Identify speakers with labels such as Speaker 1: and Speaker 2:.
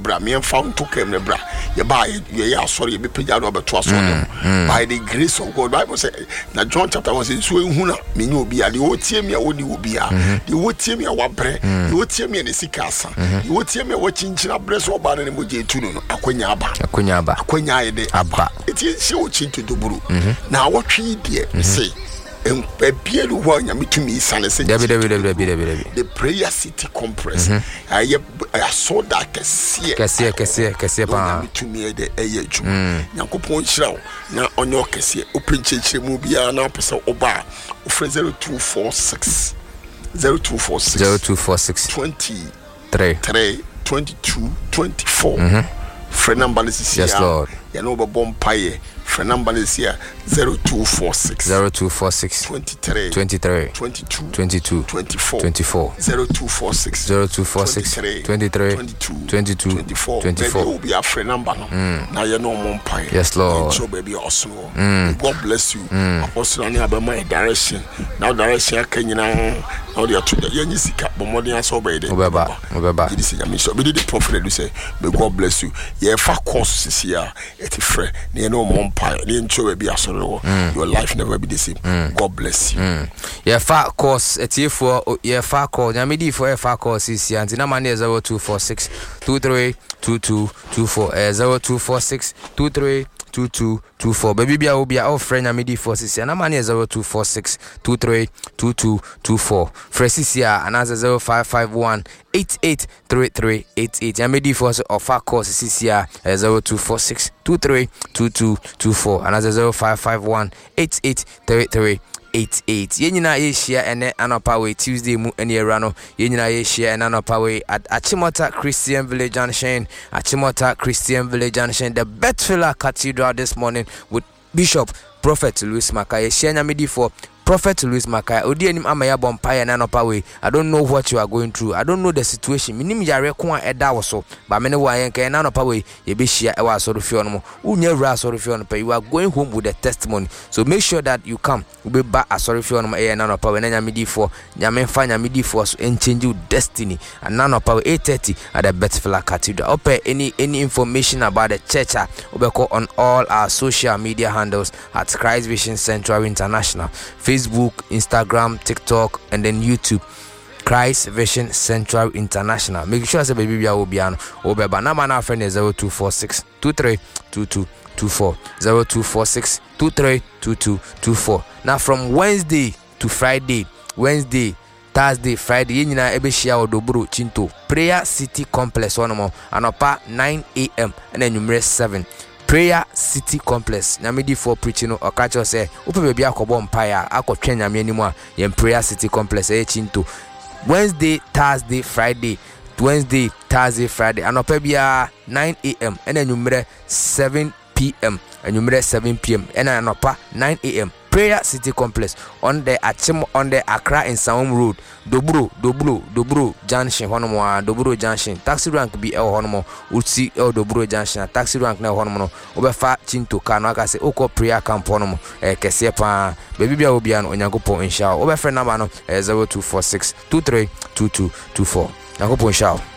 Speaker 1: bra me found to kem ne bra ye ba ye sorry be pagya no be to aso by the grace of God. Bible say na John chapter 1 say so ehu na me nyi obi a de wo tie me a woni obi a de wo tie me a wa bre de wo tie me ne sika asa de wo tie me a wa chinchina bre so ba ne mo je tu no akonya akonya ye de aba eti she wo chintu doburu na wo twi de say Ebielu wa nyame tumi sane se the prayer city compress I saw that kese pa tumi de eyeju yakopon hira na onyo kese open chechire mu bia na pesa oba ofre 0246 23 22 24 friend number is here. Yes, Lord. You know, Bompaye. Friend number is here 0246 23 22 24 0246 23 22 24 will be a friend number. Now you know Bompaye.
Speaker 2: Yes, Lord.
Speaker 1: So baby also. God bless you. Apostle ani abema direction. Now direction can you now they are to the Yanisika, but more than so by the Obeba. This is a mission. Be the prophet. You say, may God bless you. Yeah, for course this year, it's a friend. You know, Mompire. The intro be a sorrow. Your life never be the same. God bless you.
Speaker 2: Yeah, far course. It's here for far course. I'm ready for a far course this year. And number 0246 23 2224 0246 23 2224. Baby bia will be our friend Amidi Forces and Amani 0246 23 2224. Fresia and as 0551 883388. Amidi Forces of our course CCR 0246 23 2224 and as 0551 883388. Yenina ye share ene anopa we Tuesday mu ene erano yenina ye share ene anopa we at Achimota Christian Village Junction, the Bethlehem Cathedral this morning with Bishop Prophet Louis Makaya share nyamidi for Prophet Louis Makaya odi enim amaya bompire na anopa we. I don't know what you are going through. I don't know the situation. Minim yare ko eda wo so ba me ne wa yen kan na anopa we ye be share e wa asorofio no unya wura asorofio no pa you are going home with a testimony. So make sure that you come be ba asorofio no e na anopa we na nyamidi for nyame fa nyamidi for so en change your destiny and na anopa we 8:30 at the Bethlehem Cathedral. Open any information about the church obeko on all our social media handles at Christ Vision Central International, Facebook, Instagram, TikTok, and then YouTube. Christ Vision Central International. Make sure say baby will be on Obeba. Now my friend is 0246 23 2224 0246 23 2224. Now from Wednesday to Friday, Thursday, Friday, yenina ebeshia odoburu Chinto Prayer City Complex onomo anopa 9 a.m. and then number 7. Prayer City Complex. Nyamidi for preaching no okacho say upe bebi akobo mpaya akotwe nyame animu a yem Prayer City Complex Chinto Wednesday, Thursday, Friday. Anopa bia 9 a.m. and then number 7 p.m. and number 7 p.m. and anopa 9 a.m. Prayer City Complex on the Accra and Sound Road, Dobro Junction, Honomo, Dobro Junction, taxi rank be El Honomo, Utsi El Dobro Junction, taxi rank now Honomo, Obefa Chinto Kanaka say Oko Prayer Camp Honomo, Kesepa, Baby Biabian, Onyagopo in Shao, Obefa Namano, 0246 23 2224. Nagopo in Shao.